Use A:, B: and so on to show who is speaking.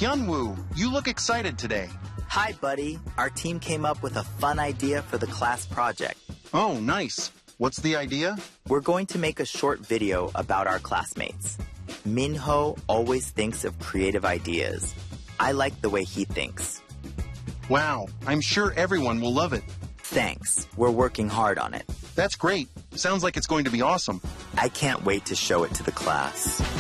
A: Hyunwoo, you look excited today.
B: Hi, buddy. Our team came up with a fun idea for the class project.
A: Oh, nice. What's the idea?
B: We're going to make a short video about our classmates. Minho always thinks of creative ideas. I like the way he thinks.
A: Wow, I'm sure everyone will love it.
B: Thanks. We're working hard on it.
A: That's great. Sounds like it's going to be awesome.
B: I can't wait to show it to the class.